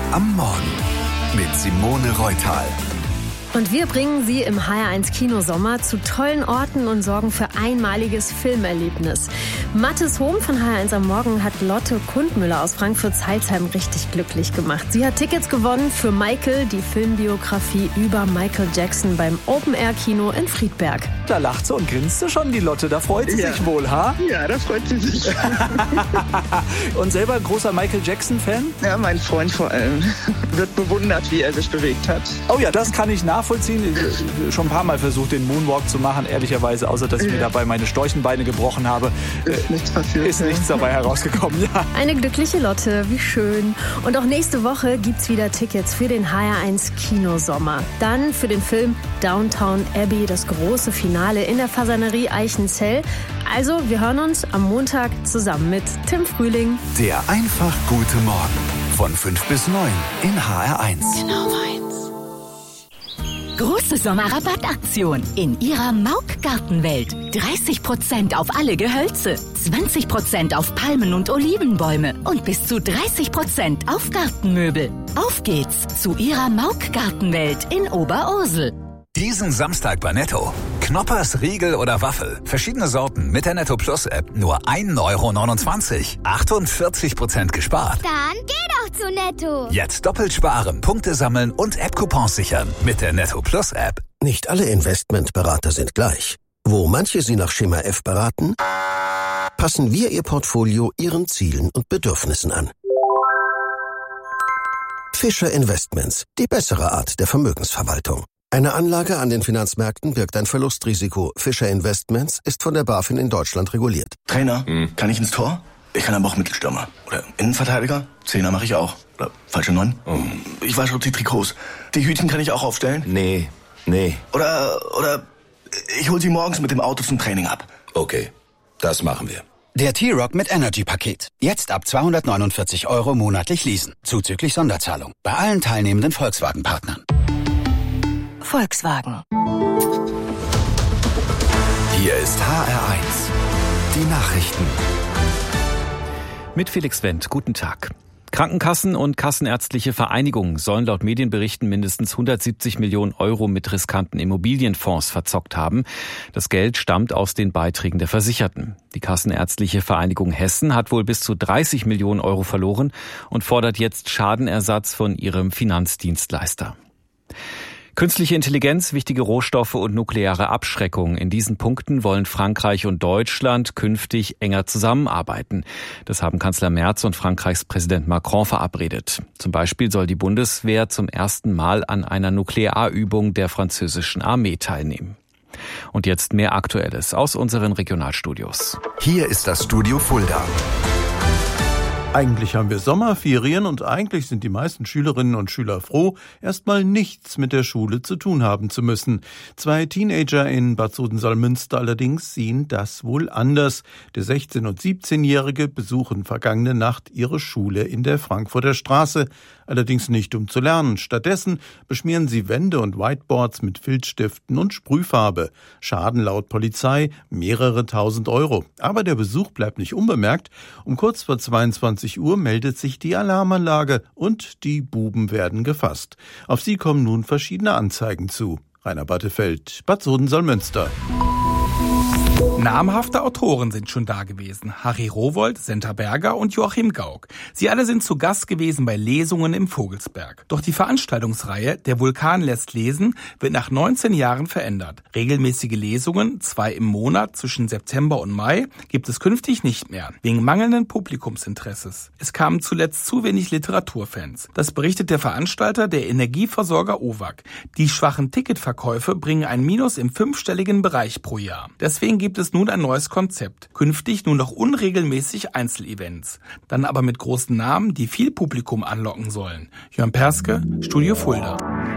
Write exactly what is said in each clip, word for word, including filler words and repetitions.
am Morgen mit Simone Reutal. Und wir bringen Sie im H R eins Kinosommer zu tollen Orten und sorgen für einmaliges Filmerlebnis. Mathis Hohm von H R eins am Morgen hat Lotte Kundmüller aus Frankfurt-Zeilsheim richtig glücklich gemacht. Sie hat Tickets gewonnen für Michael, die Filmbiografie über Michael Jackson beim Open-Air-Kino in Friedberg. Da lacht sie und grinst sie schon, die Lotte. Da freut sie ja. sich wohl, ha? Ja, da freut sie sich. Und selber ein großer Michael Jackson-Fan? Ja, mein Freund vor allem. Wird bewundert, wie er sich bewegt hat. Oh ja, das kann ich nachvollziehen. Ich schon ein paar Mal versucht, den Moonwalk zu machen, ehrlicherweise, außer dass ich ja. mir dabei meine Storchenbeine gebrochen habe. Ist nichts passiert. Ist nichts dabei herausgekommen, ja. Eine glückliche Lotte, wie schön. Und auch nächste Woche gibt's wieder Tickets für den H R eins Kinosommer. Dann für den Film Downton Abbey, das große Finale in der Fasanerie Eichenzell. Also, wir hören uns am Montag zusammen mit Tim Frühling. Der einfach gute Morgen von fünf bis neun in H R eins. Genau meins. Große Sommerrabattaktion in Ihrer Mauk-Gartenwelt. dreißig Prozent auf alle Gehölze, zwanzig Prozent auf Palmen und Olivenbäume und bis zu dreißig Prozent auf Gartenmöbel. Auf geht's zu Ihrer Mauk-Gartenwelt in Oberursel. Diesen Samstag bei Netto. Knoppers, Riegel oder Waffel. Verschiedene Sorten mit der Netto Plus App. Nur ein Euro neunundzwanzig. achtundvierzig Prozent gespart. Dann geh doch zu Netto. Jetzt doppelt sparen, Punkte sammeln und App-Coupons sichern mit der Netto Plus App. Nicht alle Investmentberater sind gleich. Wo manche Sie nach Schema F beraten, passen wir Ihr Portfolio Ihren Zielen und Bedürfnissen an. Fischer Investments, die bessere Art der Vermögensverwaltung. Eine Anlage an den Finanzmärkten birgt ein Verlustrisiko. Fischer Investments ist von der BaFin in Deutschland reguliert. Trainer, hm. kann ich ins Tor? Ich kann aber auch Mittelstürmer. Oder Innenverteidiger? Zehner mache ich auch. Oder falsche Neun? Oh. Ich wasche die Trikots. Die Hütchen kann ich auch aufstellen? Nee, nee. Oder, oder ich hol sie morgens mit dem Auto zum Training ab. Okay, das machen wir. Der T-Rock mit Energy-Paket. Jetzt ab zweihundertneunundvierzig Euro monatlich leasen. Zuzüglich Sonderzahlung. Bei allen teilnehmenden Volkswagen-Partnern. Volkswagen. Hier ist H R eins. Die Nachrichten. Mit Felix Wendt. Guten Tag. Krankenkassen und kassenärztliche Vereinigungen sollen laut Medienberichten mindestens hundertsiebzig Millionen Euro mit riskanten Immobilienfonds verzockt haben. Das Geld stammt aus den Beiträgen der Versicherten. Die Kassenärztliche Vereinigung Hessen hat wohl bis zu dreißig Millionen Euro verloren und fordert jetzt Schadenersatz von ihrem Finanzdienstleister. Künstliche Intelligenz, wichtige Rohstoffe und nukleare Abschreckung. In diesen Punkten wollen Frankreich und Deutschland künftig enger zusammenarbeiten. Das haben Kanzler Merz und Frankreichs Präsident Macron verabredet. Zum Beispiel soll die Bundeswehr zum ersten Mal an einer Nuklearübung der französischen Armee teilnehmen. Und jetzt mehr Aktuelles aus unseren Regionalstudios. Hier ist das Studio Fulda. Eigentlich haben wir Sommerferien und eigentlich sind die meisten Schülerinnen und Schüler froh, erstmal nichts mit der Schule zu tun haben zu müssen. Zwei Teenager in Bad Soden-Salmünster allerdings sehen das wohl anders. Der sechzehn- und siebzehnjährige besuchen vergangene Nacht ihre Schule in der Frankfurter Straße. Allerdings nicht um zu lernen. Stattdessen beschmieren sie Wände und Whiteboards mit Filzstiften und Sprühfarbe. Schaden laut Polizei mehrere tausend Euro. Aber der Besuch bleibt nicht unbemerkt. Um kurz vor zweiundzwanzig Uhr meldet sich die Alarmanlage und die Buben werden gefasst. Auf sie kommen nun verschiedene Anzeigen zu. Rainer Battefeld, Bad Soden-Salmünster. Namhafte Autoren sind schon da gewesen. Harry Rowohlt, Senta Berger und Joachim Gauck. Sie alle sind zu Gast gewesen bei Lesungen im Vogelsberg. Doch die Veranstaltungsreihe Der Vulkan lässt lesen wird nach neunzehn Jahren verändert. Regelmäßige Lesungen, zwei im Monat zwischen September und Mai, gibt es künftig nicht mehr, wegen mangelnden Publikumsinteresses. Es kamen zuletzt zu wenig Literaturfans. Das berichtet der Veranstalter, der Energieversorger O W A C. Die schwachen Ticketverkäufe bringen ein Minus im fünfstelligen Bereich pro Jahr. Deswegen gibt es nun ein neues Konzept. Künftig nur noch unregelmäßig Einzelevents. Dann aber mit großen Namen, die viel Publikum anlocken sollen. Jörn Perske, Studio Fulda.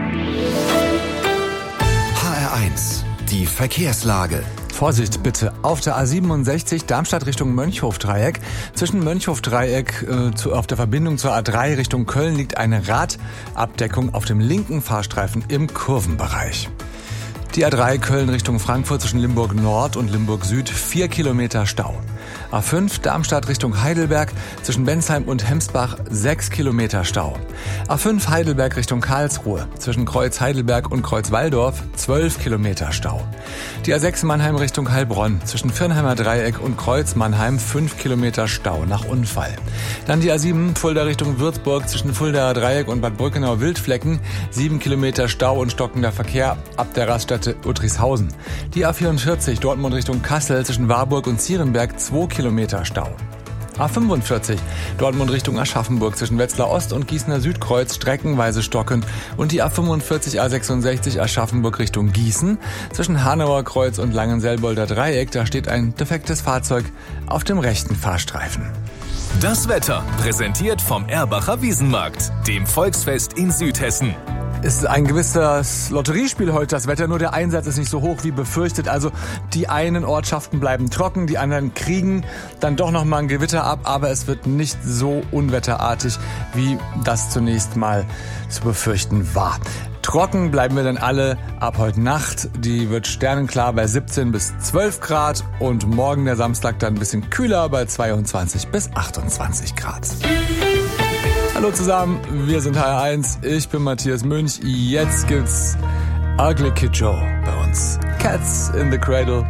H R eins, die Verkehrslage. Vorsicht bitte, auf der A siebenundsechzig Darmstadt Richtung Mönchhof-Dreieck. Zwischen Mönchhof-Dreieck äh, zu, auf der Verbindung zur A drei Richtung Köln liegt eine Radabdeckung auf dem linken Fahrstreifen im Kurvenbereich. Die A drei Köln Richtung Frankfurt zwischen Limburg Nord und Limburg Süd, vier Kilometer Stau. A fünf Darmstadt Richtung Heidelberg, zwischen Bensheim und Hemsbach sechs Kilometer Stau. A fünf Heidelberg Richtung Karlsruhe, zwischen Kreuz Heidelberg und Kreuz Walldorf zwölf Kilometer Stau. Die A sechs Mannheim Richtung Heilbronn, zwischen Firnheimer Dreieck und Kreuz Mannheim fünf Kilometer Stau nach Unfall. Dann die A sieben Fulda Richtung Würzburg, zwischen Fuldaer Dreieck und Bad Brückenau Wildflecken sieben Kilometer Stau und stockender Verkehr ab der Raststätte Uttrichshausen. Die A vierundvierzig Dortmund Richtung Kassel, zwischen Warburg und Zierenberg zwei Kilometer Stau. A fünfundvierzig Dortmund Richtung Aschaffenburg, zwischen Wetzlar Ost und Gießener Südkreuz streckenweise stockend, und die A fünfundvierzig A sechsundsechzig Aschaffenburg Richtung Gießen, zwischen Hanauer Kreuz und Langenselbolder Dreieck, da steht ein defektes Fahrzeug auf dem rechten Fahrstreifen. Das Wetter, präsentiert vom Erbacher Wiesenmarkt, dem Volksfest in Südhessen. Es ist ein gewisses Lotteriespiel heute, das Wetter, nur der Einsatz ist nicht so hoch wie befürchtet. Also die einen Ortschaften bleiben trocken, die anderen kriegen dann doch noch mal ein Gewitter ab, aber es wird nicht so unwetterartig, wie das zunächst mal zu befürchten war. Trocken bleiben wir dann alle ab heute Nacht. Die wird sternenklar bei siebzehn bis zwölf Grad und morgen der Samstag dann ein bisschen kühler bei zweiundzwanzig bis achtundzwanzig Grad. Hallo zusammen, wir sind H R eins, ich bin Matthias Münch. Jetzt gibt's Ugly Kid Joe bei uns. Cats in the Cradle.